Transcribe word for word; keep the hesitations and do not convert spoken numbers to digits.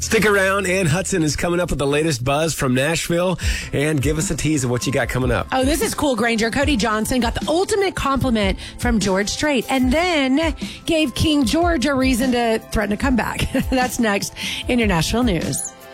Stick around. Ann Hudson is coming up with the latest buzz from Nashville. And give us a tease of what you got coming up. Oh, this is cool, Granger. Cody Johnson got the ultimate compliment from George Strait and then gave King George a reason to threaten to come back. That's next in your Nashville News.